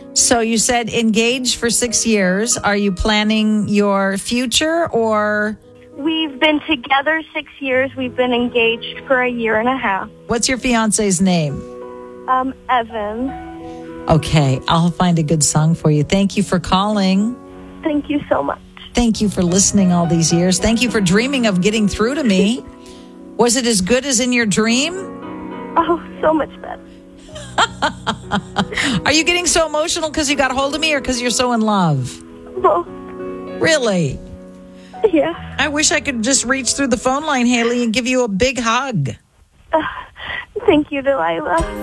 So you said engaged for 6 years. Are you planning your future or We've been together 6 years. We've been engaged for a year and a half. what's your fiance's name? Evan. Okay, I'll find a good song for you. Thank you for calling. Thank you so much. Thank you for listening all these years. Thank you for dreaming of getting through to me. Was it as good as in your dream? Oh, so much better. Are you getting so emotional because you got a hold of me or because you're so in love? Both. Really? Yeah. I wish I could just reach through the phone line, Haley, and give you a big hug. Thank you, Delilah.